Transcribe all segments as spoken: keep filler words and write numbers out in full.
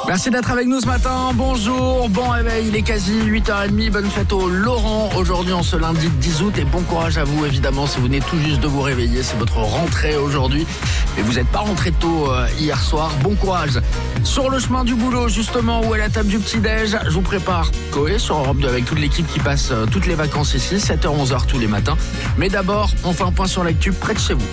Merci d'être avec nous ce matin. Bonjour, bon réveil, il est quasi huit heures trente. Bonne fête au Laurent. Aujourd'hui, en ce lundi dix août. Et bon courage à vous, évidemment, si vous venez tout juste de vous réveiller. C'est votre rentrée aujourd'hui. Mais vous n'êtes pas rentré tôt euh, hier soir. Bon courage. Sur le chemin du boulot, justement, ou à la table du petit-déj, je vous prépare Coé sur Europe deux avec toute l'équipe qui passe euh, toutes les vacances ici. sept heures onze heures tous les matins. Mais d'abord, on fait un point sur l'actu près de chez vous.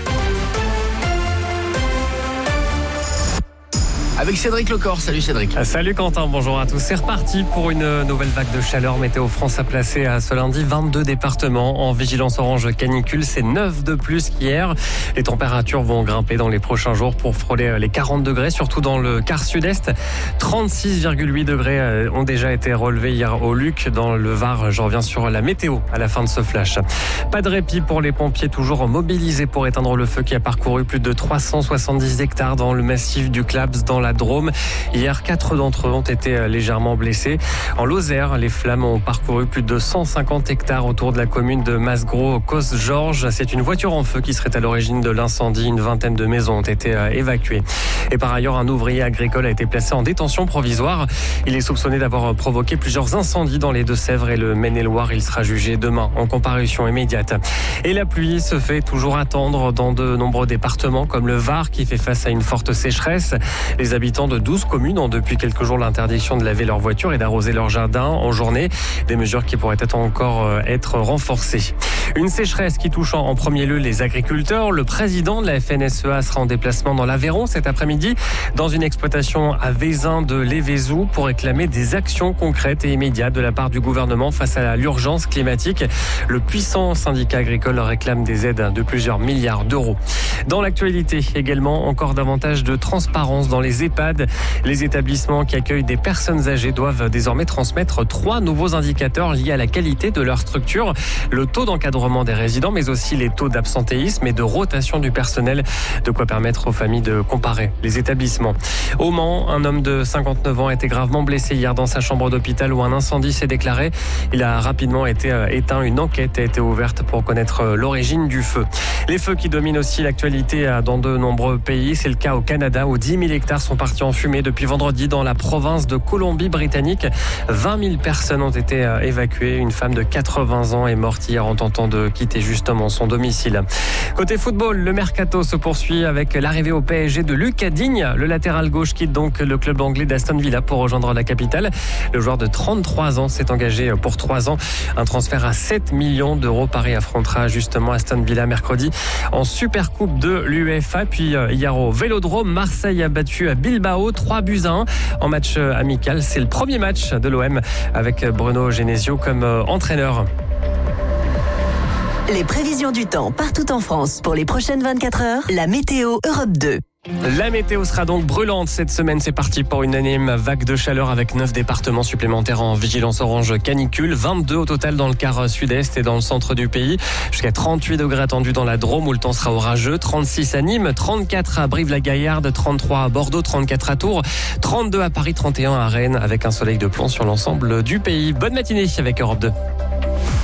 Avec Cédric Lecor. Salut Cédric. Salut Quentin, bonjour à tous. C'est reparti pour une nouvelle vague de chaleur. Météo France a placé à ce lundi vingt-deux départements en vigilance orange canicule. C'est neuf de plus qu'hier. Les températures vont grimper dans les prochains jours pour frôler les quarante degrés, surtout dans le quart sud-est. trente-six virgule huit degrés ont déjà été relevés hier au Luc. Dans le Var, je reviens sur la météo à la fin de ce flash. Pas de répit pour les pompiers, toujours mobilisés pour éteindre le feu qui a parcouru plus de trois cent soixante-dix hectares dans le massif du Clabs, dans la Drôme. Hier, quatre d'entre eux ont été légèrement blessés. En Lozère, les flammes ont parcouru plus de cent cinquante hectares autour de la commune de Masgros-Cos-Georges. C'est une voiture en feu qui serait à l'origine de l'incendie. Une vingtaine de maisons ont été évacuées. Et par ailleurs, un ouvrier agricole a été placé en détention provisoire. Il est soupçonné d'avoir provoqué plusieurs incendies dans les Deux-Sèvres et le Maine-et-Loire. Il sera jugé demain en comparution immédiate. Et la pluie se fait toujours attendre dans de nombreux départements comme le Var qui fait face à une forte sécheresse. Les habitants de douze communes ont depuis quelques jours l'interdiction de laver leur voiture et d'arroser leur jardin en journée. Des mesures qui pourraient être encore être renforcées. Une sécheresse qui touche en premier lieu les agriculteurs. Le président de la F N S E A sera en déplacement dans l'Aveyron cet après-midi dans une exploitation à Vézin de Lévézou pour réclamer des actions concrètes et immédiates de la part du gouvernement face à l'urgence climatique. Le puissant syndicat agricole réclame des aides de plusieurs milliards d'euros. Dans l'actualité également, encore davantage de transparence dans les EHPAD. Les établissements qui accueillent des personnes âgées doivent désormais transmettre trois nouveaux indicateurs liés à la qualité de leur structure. Le taux d'encadrement des résidents, mais aussi les taux d'absentéisme et de rotation du personnel. De quoi permettre aux familles de comparer les établissements. Au Mans, un homme de cinquante-neuf ans a été gravement blessé hier dans sa chambre d'hôpital où un incendie s'est déclaré. Il a rapidement été éteint. Une enquête a été ouverte pour connaître l'origine du feu. Les feux qui dominent aussi l'actualité dans de nombreux pays. C'est le cas au Canada où dix mille hectares sont partis en fumée depuis vendredi dans la province de Colombie-Britannique. vingt mille personnes ont été évacuées. Une femme de quatre-vingts ans est morte hier en tentant de quitter justement son domicile. Côté football, le mercato se poursuit avec l'arrivée au P S G de Lucas Digne. Le latéral gauche quitte donc le club anglais d'Aston Villa pour rejoindre la capitale. Le joueur de trente-trois ans s'est engagé pour trois ans. Un transfert à sept millions d'euros. Paris affrontera justement Aston Villa mercredi en Supercoupe de l'UEFA. Puis hier au Vélodrome, Marseille a battu Bilbao trois buts à un en match amical. C'est le premier match de l'O M avec Bruno Genesio comme entraîneur. Les prévisions du temps partout en France pour les prochaines vingt-quatre heures. La météo Europe deux. La météo sera donc brûlante cette semaine. C'est parti pour une énième vague de chaleur avec neuf départements supplémentaires en vigilance orange canicule. vingt-deux au total dans le quart sud-est et dans le centre du pays. Jusqu'à trente-huit degrés attendus dans la Drôme où le temps sera orageux. trente-six à Nîmes, trente-quatre à Brive-la-Gaillarde, trente-trois à Bordeaux, trente-quatre à Tours, trente-deux à Paris, trente et un à Rennes avec un soleil de plomb sur l'ensemble du pays. Bonne matinée avec Europe deux.